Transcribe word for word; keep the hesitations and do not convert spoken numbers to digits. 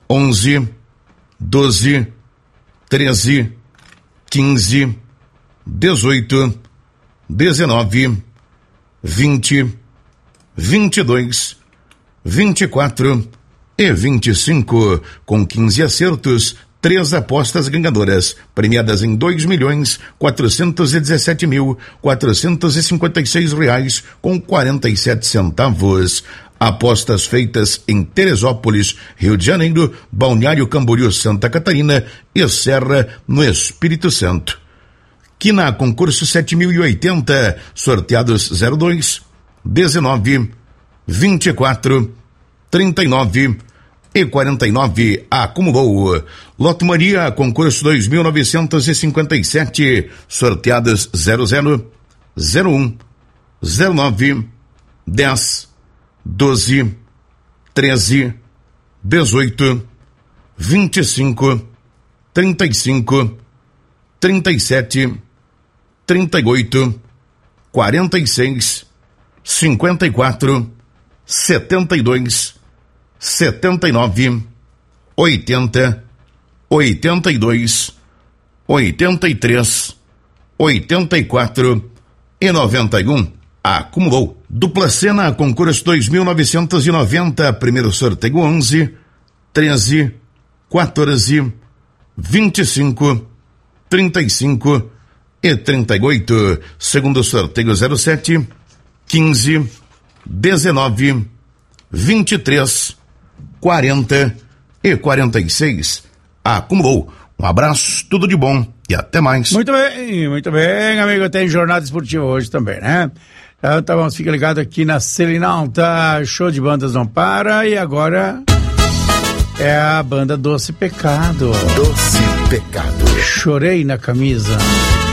onze, doze, treze, quinze, dezoito, dezenove, vinte, vinte e dois, vinte e quatro e vinte e cinco, com quinze acertos, três apostas ganhadoras, premiadas em dois milhões quatrocentos e dezessete mil quatrocentos e cinquenta e seis reais com quarenta e sete centavos. Apostas feitas em Teresópolis, Rio de Janeiro, Balneário Camboriú, Santa Catarina e Serra, no Espírito Santo. Quina, concurso sete mil e oitenta, sorteados zero dois, dezenove, vinte e quatro, trinta e nove e quarenta e nove, acumulou. Loto Maria, concurso dois mil novecentos e cinquenta e sete, sorteados zero zero, zero um, zero nove, dez, doze, treze, dezoito, vinte e cinco, trinta e cinco, trinta e sete, trinta e oito, quarenta e seis, cinquenta e quatro, setenta e dois, setenta e nove, oitenta, oitenta e dois, oitenta e três, oitenta e quatro e noventa e um. Acumulou. Dupla Sena, concurso dois mil novecentos e noventa, primeiro sorteio onze, treze, quatorze, vinte e cinco, trinta e cinco e trinta e oito. Segundo sorteio zero sete, quinze, dezenove, vinte e três, quarenta e quarenta e seis. Acumulou. Um abraço, tudo de bom e até mais. Muito bem, muito bem, amigo. Tem jornada esportiva hoje também, né? Então vamos ficar ligados aqui na Selinal, tá? Show de bandas não para. E agora é a banda Doce Pecado. Doce Pecado. Chorei na camisa.